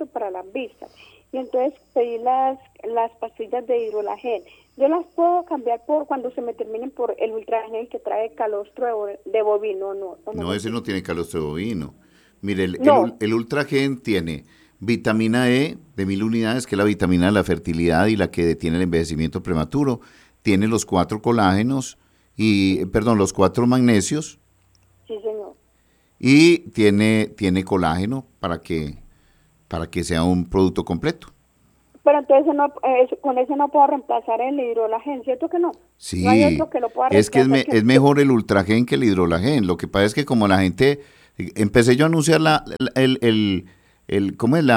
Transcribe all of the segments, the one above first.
tratamiento para las vistas. Y entonces pedí las pastillas de hidrolagen. Yo las puedo cambiar por cuando se me terminen por el ultragen que trae calostro de bovino, ¿no? No, ese no tiene calostro de bovino. Mire, No. el Ultragen tiene vitamina E de 1000 unidades, que es la vitamina de la fertilidad y la que detiene el envejecimiento prematuro. Tiene los 4 colágenos los 4 magnesios. Sí, señor. Y tiene colágeno para que sea un producto completo. Pero entonces con ese no puedo reemplazar el hidrolagen, ¿cierto que no? Sí, No hay otro que lo pueda es que reemplazar. es mejor el Ultragen que el hidrolagen. Lo que pasa es que como la gente, empecé yo a anunciar ¿cómo es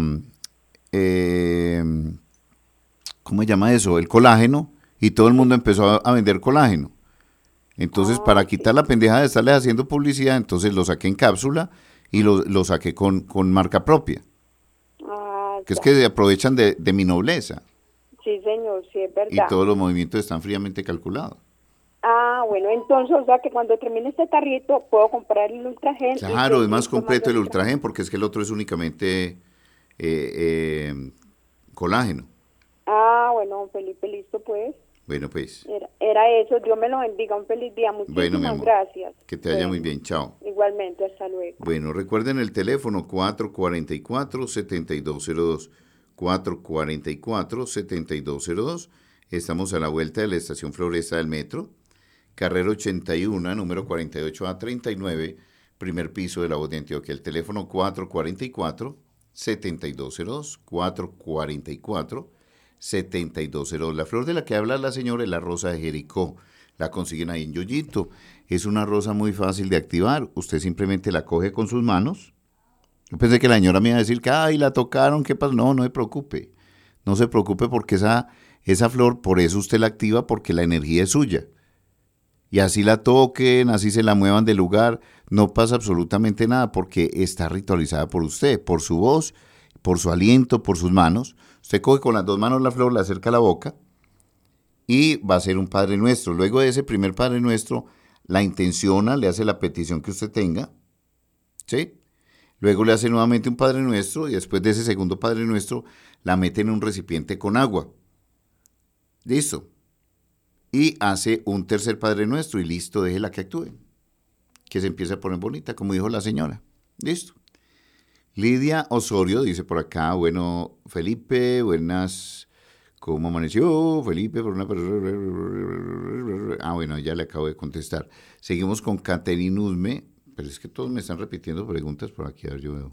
¿cómo se llama eso? El colágeno, y todo el mundo empezó a vender colágeno. Entonces, para quitar la pendeja de estarles haciendo publicidad, entonces lo saqué en cápsula y lo saqué con marca propia. Que es que se aprovechan de mi nobleza. Sí, señor, sí, es verdad. Y todos los movimientos están fríamente calculados. Bueno, entonces, o sea, que cuando termine este tarrito, puedo comprar el Ultragen. Claro, es más completo el Ultragen, porque es que el otro es únicamente colágeno. Bueno, Felipe, listo, pues. Bueno, pues. Era eso. Dios me lo bendiga. Un feliz día. Muchísimas gracias. Que te vaya muy bien. Chao. Igualmente. Hasta luego. Bueno, recuerden el teléfono 444-7202. 444-7202. Estamos a la vuelta de la estación Floresta del Metro. Carrera 81, número 48A39, primer piso de la Voz de Antioquia. El teléfono 444-7202. 444-7202. La flor de la que habla la señora es la rosa de Jericó. La consiguen ahí en Yoyito. Es una rosa muy fácil de activar. Usted simplemente la coge con sus manos. Yo pensé que la señora me iba a decir que, la tocaron, ¿qué pasó? No se preocupe. No se preocupe porque esa flor, por eso usted la activa, porque la energía es suya. Y así la toquen, así se la muevan del lugar, no pasa absolutamente nada porque está ritualizada por usted, por su voz, por su aliento, por sus manos. Usted coge con las 2 manos la flor, la acerca a la boca y va a ser un Padre Nuestro. Luego de ese primer Padre Nuestro, la intenciona, le hace la petición que usted tenga, ¿sí? Luego le hace nuevamente un Padre Nuestro y después de ese segundo Padre Nuestro, la mete en un recipiente con agua. Listo. Y hace un tercer Padre Nuestro y listo, déjela que actúe. Que se empiece a poner bonita, como dijo la señora. Listo. Lidia Osorio dice por acá, bueno, Felipe, buenas, ¿cómo amaneció? Felipe, por una... bueno, ya le acabo de contestar. Seguimos con Caterine Usme, pero es que todos me están repitiendo preguntas por aquí, a ver, yo veo.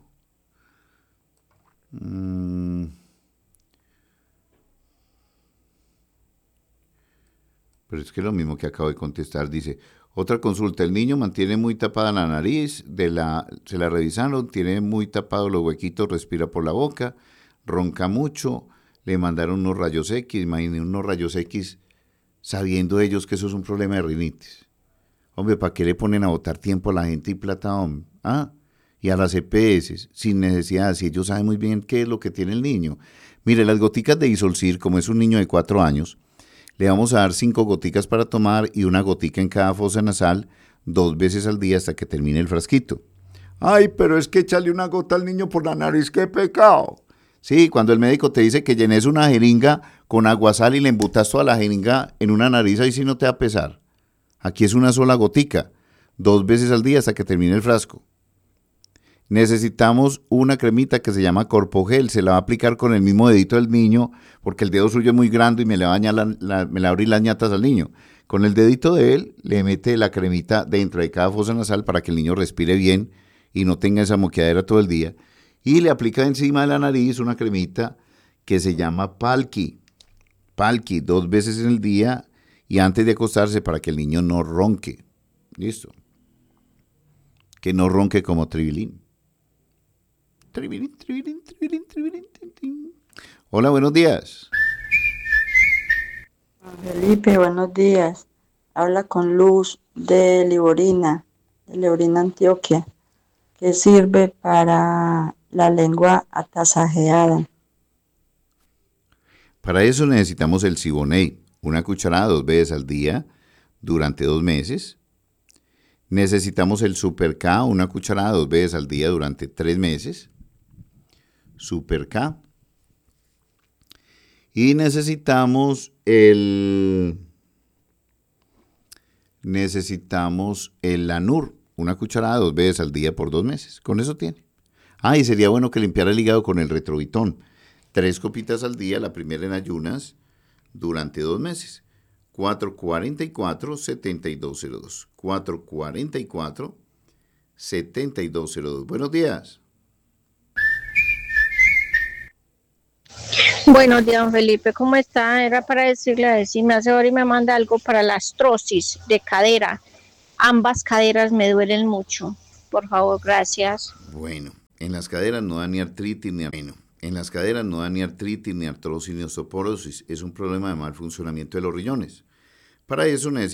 Pero es que lo mismo que acabo de contestar, dice, otra consulta, el niño mantiene muy tapada la nariz, se la revisaron, tiene muy tapados los huequitos, respira por la boca, ronca mucho, le mandaron unos rayos X, imaginen unos rayos X, sabiendo ellos que eso es un problema de rinitis. Hombre, ¿para qué le ponen a botar tiempo a la gente y plata, hombre? Y a las EPS, sin necesidad, si ellos saben muy bien qué es lo que tiene el niño. Mire, las goticas de Isolcir, como es un niño de 4 años, le vamos a dar 5 goticas para tomar y 1 gotica en cada fosa nasal 2 veces al día hasta que termine el frasquito. Ay, pero es que echarle 1 gota al niño por la nariz, ¡qué pecado! Sí, cuando el médico te dice que llenes una jeringa con aguasal y le embutas toda la jeringa en una nariz, ahí sí no te va a pesar. Aquí es 1 sola gotica, 2 veces al día hasta que termine el frasco. Necesitamos una cremita que se llama Corpogel, se la va a aplicar con el mismo dedito del niño, porque el dedo suyo es muy grande y me le va a abrir las ñatas al niño. Con el dedito de él, le mete la cremita dentro de cada fosa nasal para que el niño respire bien y no tenga esa moqueadera todo el día. Y le aplica encima de la nariz una cremita que se llama Palki. Palki, 2 veces en el día y antes de acostarse para que el niño no ronque. Listo. Que no ronque como Tribilín. Hola, buenos días. Felipe, buenos días. Habla con Luz de Liborina, Antioquia, que sirve para la lengua atasajeada. Para eso necesitamos el Siboney, 1 cucharada 2 veces al día durante 2 meses. Necesitamos el Super K, 1 cucharada 2 veces al día durante 3 meses. Super K. Y necesitamos el Lanur, una cucharada 2 veces al día por 2 meses. Con eso tiene. Y sería bueno que limpiara el hígado con el Retrovitón. 3 copitas al día, la primera en ayunas, durante 2 meses. 444-7202. 444-7202. Buenos días. Buenos días, don Felipe, ¿cómo está? Era para decirle a ver si me hace ahora y me manda algo para la artrosis de cadera. Ambas caderas me duelen mucho. Por favor, gracias. Bueno, en las caderas no da ni artritis ni artrosis ni osteoporosis. Es un problema de mal funcionamiento de los riñones. Para eso necesitamos